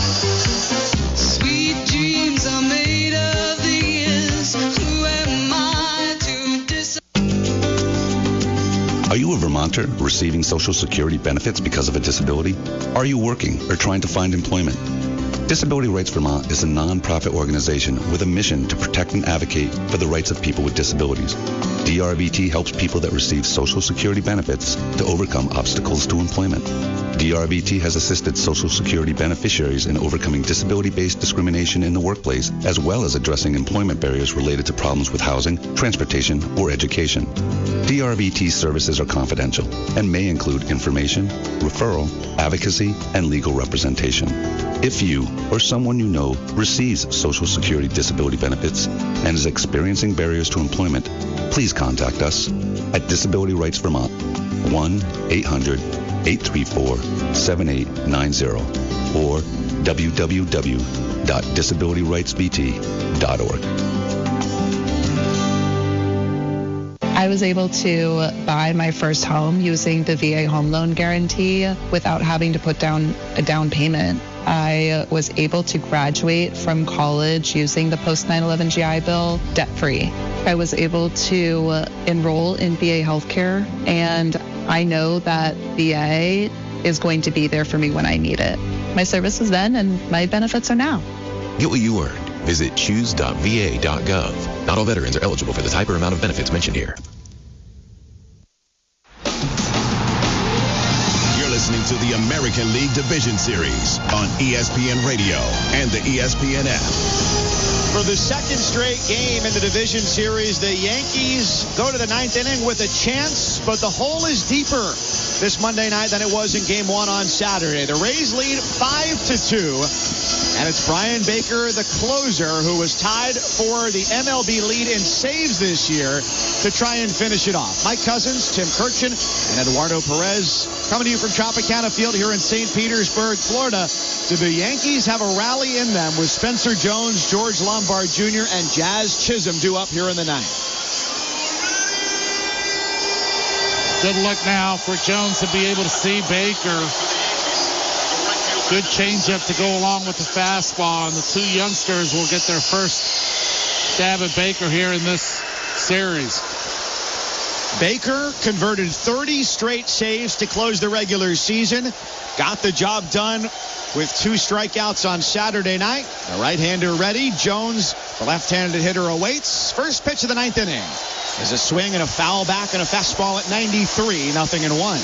Sweet dreams are made of these. Who am I to dis- Are you a Vermonter receiving Social Security benefits because of a disability? Are you working or trying to find employment? Disability Rights Vermont is a non-profit organization with a mission to protect and advocate for the rights of people with disabilities. D R V T helps people that receive Social Security benefits to overcome obstacles to employment. D R V T has assisted Social Security beneficiaries in overcoming disability-based discrimination in the workplace, as well as addressing employment barriers related to problems with housing, transportation, or education. D R V T services are confidential and may include information, referral, advocacy, and legal representation. If you or someone you know receives Social Security disability benefits and is experiencing barriers to employment, please contact us at Disability Rights Vermont, one eight hundred eight three four seven eight nine zero or w w w dot disability rights v t dot org. I was able to buy my first home using the V A home loan guarantee without having to put down a down payment. I was able to graduate from college using the post nine eleven G I Bill debt-free. I was able to enroll in V A healthcare, and I know that V A is going to be there for me when I need it. My service was then, and my benefits are now. Get what you earned. Visit choose dot v a dot gov. Not all veterans are eligible for the type or amount of benefits mentioned here. Listening to the American League Division Series on E S P N Radio and the E S P N app. For the second straight game in the Division Series, the Yankees go to the ninth inning with a chance, but the hole is deeper this Monday night than it was in game one on Saturday. The Rays lead five to two, and it's Brian Baker, the closer, who was tied for the M L B lead in saves this year, to try and finish it off. Mike Cousins, Tim Kirchin, and Eduardo Perez coming to you from Tropicana Field here in Saint Petersburg, Florida. Do the Yankees have a rally in them with Spencer Jones, George Lombard Junior, and Jazz Chisholm due up here in the ninth? Good look now for Jones to be able to see Baker. Good changeup to go along with the fastball, and the two youngsters will get their first stab at Baker here in this series. Baker converted thirty straight saves to close the regular season. Got the job done with two strikeouts on Saturday night. The right-hander ready. Jones, the left-handed hitter, awaits. First pitch of the ninth inning is a swing and a foul back and a fastball at ninety-three, nothing in one.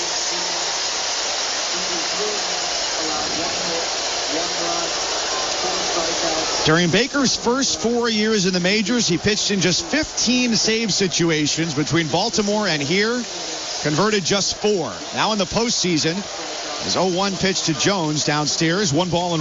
During Baker's first four years in the majors, he pitched in just fifteen save situations between Baltimore and here. Converted just four. Now in the postseason, his oh one pitch to Jones downstairs, one ball and